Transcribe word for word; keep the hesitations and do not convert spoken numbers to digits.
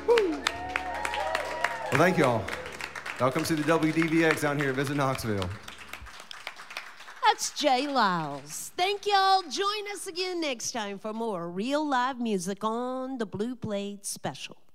Well, thank you all. Y'all come see the W D V X down here at Visit Knoxville. That's Jay Lyles. Thank y'all. Join us again next time for more real live music on the Blue Plate Special.